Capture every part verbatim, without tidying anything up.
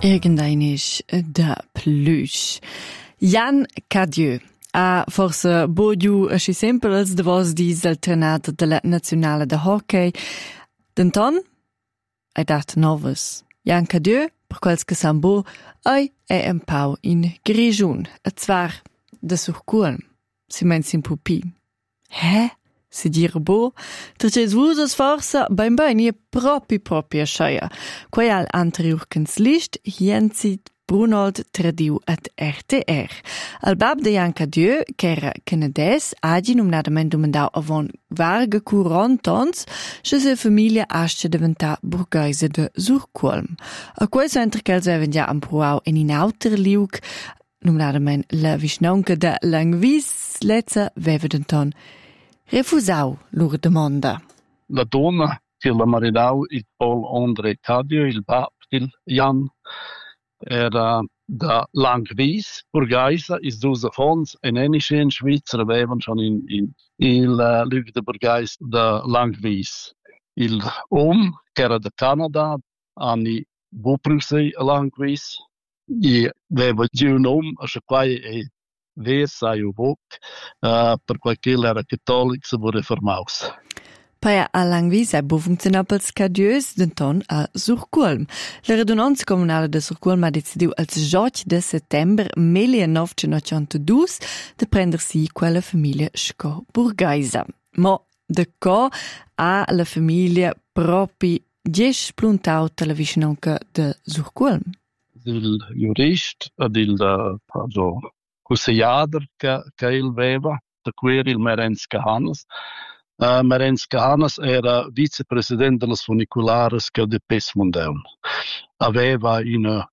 Irgendeinisch da plüsch. Jan Cadieux ha forse bogiu aschi sempre als davos dis al trenat della nazionale de hockey. Denton hai dat novas. Jan Cadieux, per quels che san bo, ei è un pau in Grigiun, a zwar da surculm. Si mens in pupi. Hä? Si dire bo, terces vusas forsa beim bein ie propi propi a scheia. Quai al anteriurkens list, hienzi Brunold tradiu at R T R. Al bab de Jan Cadieux, che era canades, agi numnadamen domandau avon varga quarantons, che se famiglia asce diventa burgeise de Surculm. A quai centre ch'els avevan ja ampruau en in auter liug, numnadamen la visnaunca de Langvis, lezza veva denton refusau lur demanda. La donna che la maridau il Paul André Cadieux, il bab del Jan, era da Langvis, Burgeisa, is dus fons en enische in Schweizer avevan schon in, in il uh, lug de Burgeis da Langvis. Il om, che era da Canada, anni buprusei a Langvis, i aveva giù un om, a quai e versa io boc, uh, per quel che era cattolic, se vuole formaus. Paia a Langvis è bo funzionà pels Cadieux denton a Surculm. La redunanza comunale de Surculm ha decidiu als gioc de settember millenovecentottantadue de prendersi quella famiglia sco burgeisa. Mo de co ha la famiglia propi dies pluntauta la vicinanca de Surculm. Il jurist ed il also consigliader che, che il aveva, da cui il Merenz Cahanas. Uh, Merenz Cahanas era vicepresidente delle funiculares che de Pesmondeun. Aveva una,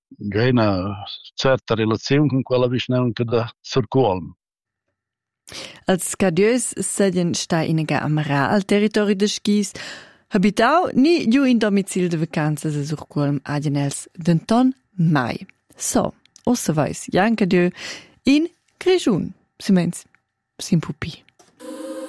una certa relazione con quella vicinanca da Surculm. Als Cadieux sedien sta inega amara al territorio de Schis, habitau ni giù in domicil de vacanze de Surculm agenels denton mai. So, ossa weiß, Jan Cadieux in Grigiun, si mens, sin pupi.